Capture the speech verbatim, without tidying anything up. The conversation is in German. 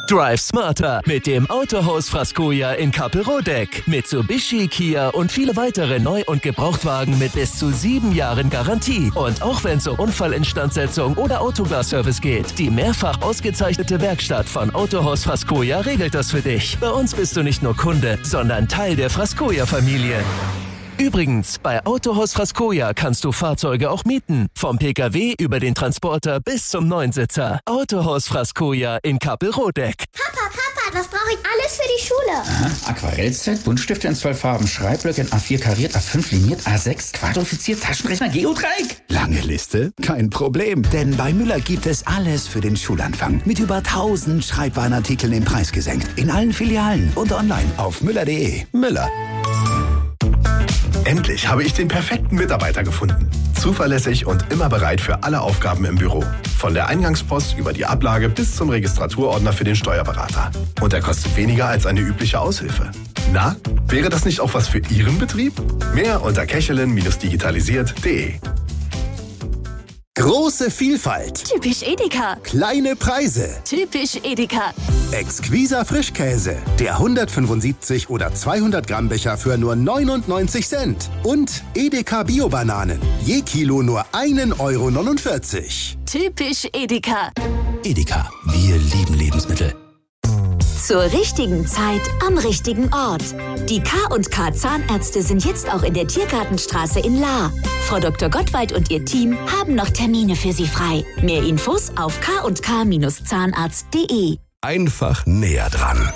Drive smarter mit dem Autohaus Frascoja in Kappelrodeck. Mitsubishi, Kia und viele weitere Neu- und Gebrauchtwagen mit bis zu sieben Jahren Garantie. Und auch wenn es um Unfallinstandsetzung oder Autoglas-Service geht, die mehrfach ausgezeichnete Werkstatt von Autohaus Frascoja regelt das für dich. Bei uns bist du nicht nur Kunde, sondern Teil der Frascoja-Familie. Übrigens, bei Autohaus Frascoja kannst du Fahrzeuge auch mieten. Vom Pkw über den Transporter bis zum Neunsitzer. Autohaus Frascoja in Kappelrodeck. Papa, Papa, was brauche ich alles für die Schule? Aha, Aquarellset, Buntstifte in zwölf Farben, Schreibblöcke in A vier kariert, A fünf liniert, A sechs quadrifiziert, Taschenrechner, Geodreieck. Lange Liste? Kein Problem, denn bei Müller gibt es alles für den Schulanfang. Mit über tausend Schreibwarenartikeln im Preis gesenkt. In allen Filialen und online auf müller punkt de. Müller. Endlich habe ich den perfekten Mitarbeiter gefunden. Zuverlässig und immer bereit für alle Aufgaben im Büro. Von der Eingangspost über die Ablage bis zum Registraturordner für den Steuerberater. Und er kostet weniger als eine übliche Aushilfe. Na, wäre das nicht auch was für Ihren Betrieb? Mehr unter kechelin digitalisiert punkt de. Große Vielfalt. Typisch Edeka. Kleine Preise. Typisch Edeka. Exquiser Frischkäse. Der hundertfünfundsiebzig oder zweihundert Gramm Becher für nur neunundneunzig Cent. Und Edeka Bio-Bananen. Je Kilo nur ein Euro neunundvierzig. Typisch Edeka. Edeka. Wir lieben Lebensmittel. Zur richtigen Zeit am richtigen Ort. Die K und K Zahnärzte sind jetzt auch in der Tiergartenstraße in Lahr. Frau Doktor Gottwald und ihr Team haben noch Termine für Sie frei. Mehr Infos auf k und k Zahnarzt punkt de. Einfach näher dran.